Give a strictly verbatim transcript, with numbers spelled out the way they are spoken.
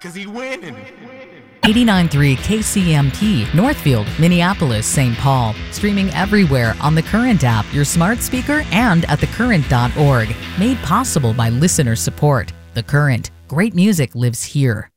Cause he winning. eighty-nine point three K C M P, Northfield, Minneapolis, Saint Paul. Streaming everywhere on the Current app, your smart speaker, and at the current dot org. Made possible by listener support. The Current. Great music lives here.